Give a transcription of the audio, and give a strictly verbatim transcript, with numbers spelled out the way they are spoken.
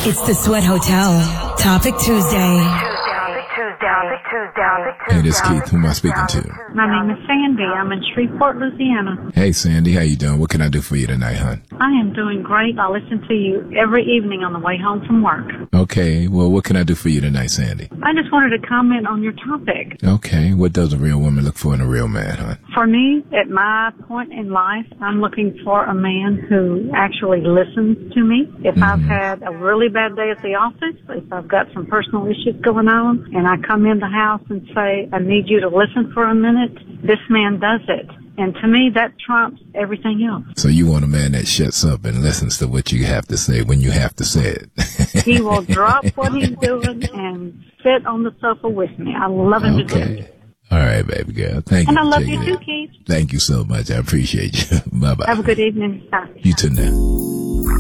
It's the Sweat Hotel. Topic Tuesday. Hey, this is Keith. Who am I speaking to? My name is Sandy. I'm in Shreveport, Louisiana. Hey, Sandy. How you doing? What can I do for you tonight, hon? I am doing great. I listen to you every evening on the way home from work. Okay. Well, what can I do for you tonight, Sandy? I just wanted to comment on your topic. Okay. What does a real woman look for in a real man, hon? For me, at my point in life, I'm looking for a man who actually listens to me. If mm-hmm. I've had a really bad day at the office, if I've got some personal issues going on, and I come in the house and say, I need you to listen for a minute, this man does it. And to me, that trumps everything else. So you want a man that shuts up and listens to what you have to say when you have to say it. He will drop what he's doing and sit on the sofa with me. I love him to do it. All right, baby girl. Thank and you. And I love you too, Keith. Thank you so much. I appreciate you. Bye-bye. Have a good evening. Bye. You too now.